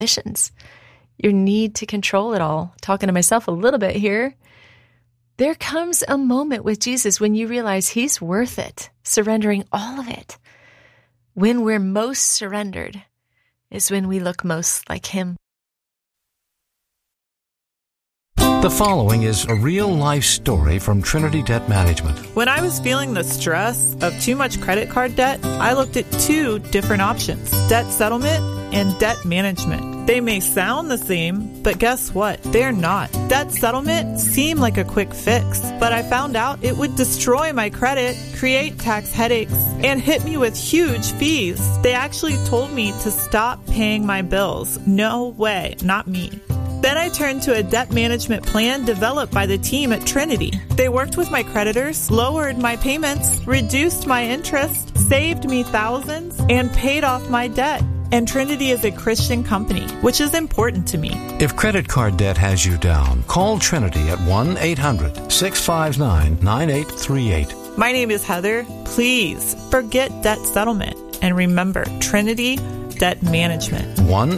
ambitions, your need to control it all. Talking to myself a little bit here. There comes a moment with Jesus when you realize he's worth it, surrendering all of it. When we're most surrendered is when we look most like him. The following is a real-life story from Trinity Debt Management. When I was feeling the stress of too much credit card debt, I looked at two different options: debt settlement and debt management. They may sound the same, but guess what? They're not. Debt settlement seemed like a quick fix, but I found out it would destroy my credit, create tax headaches, and hit me with huge fees. They actually told me to stop paying my bills. No way, not me. Then I turned to a debt management plan developed by the team at Trinity. They worked with my creditors, lowered my payments, reduced my interest, saved me thousands, and paid off my debt. And Trinity is a Christian company, which is important to me. If credit card debt has you down, call Trinity at 1-800-659-9838. My name is Heather. Please forget debt settlement and remember Trinity Debt Management.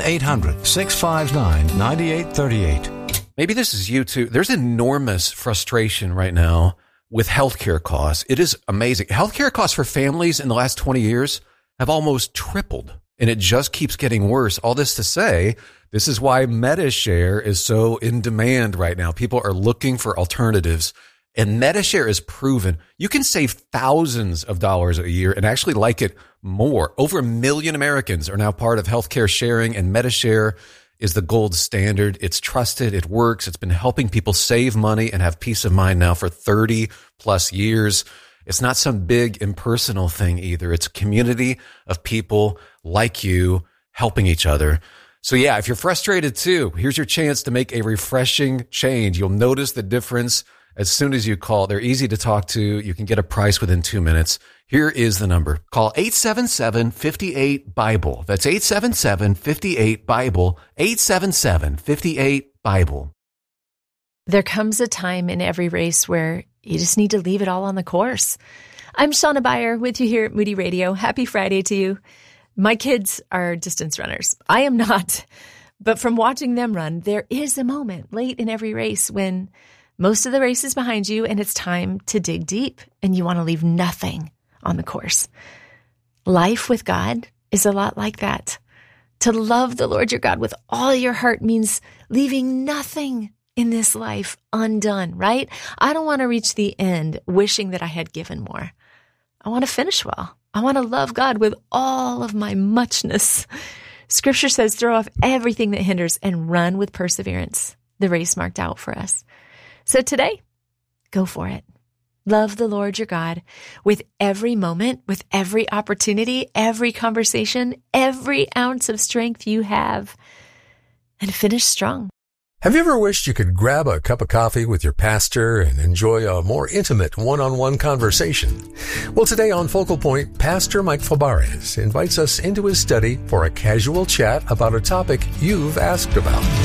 1-800-659-9838. Maybe this is you too. There's enormous frustration right now with healthcare costs. It is amazing. Healthcare costs for families in the last 20 years have almost tripled, and it just keeps getting worse. All this to say, this is why MediShare is so in demand right now. People are looking for alternatives, and MediShare is proven you can save thousands of dollars a year and actually like it more. Over 1 million Americans are now part of healthcare sharing, and MediShare is the gold standard. It's trusted. It works. It's been helping people save money and have peace of mind now for 30 plus years. It's not some big impersonal thing either. It's a community of people like you helping each other. So yeah, if you're frustrated too, here's your chance to make a refreshing change. You'll notice the difference as soon as you call. They're easy to talk to. You can get a price within 2 minutes. Here is the number. Call 877-58-BIBLE. That's 877-58-BIBLE. 877-58-BIBLE. There comes a time in every race where you just need to leave it all on the course. I'm Shauna Beyer with you here at Moody Radio. Happy Friday to you. My kids are distance runners. I am not. But from watching them run, there is a moment late in every race when most of the race is behind you and it's time to dig deep and you want to leave nothing on the course. Life with God is a lot like that. To love the Lord your God with all your heart means leaving nothing in this life undone, right? I don't want to reach the end wishing that I had given more. I want to finish well. I want to love God with all of my muchness. Scripture says, throw off everything that hinders and run with perseverance the race marked out for us. So today, go for it. Love the Lord your God with every moment, with every opportunity, every conversation, every ounce of strength you have, and finish strong. Have you ever wished you could grab a cup of coffee with your pastor and enjoy a more intimate one-on-one conversation? Well, today on Focal Point, Pastor Mike Fabarez invites us into his study for a casual chat about a topic you've asked about.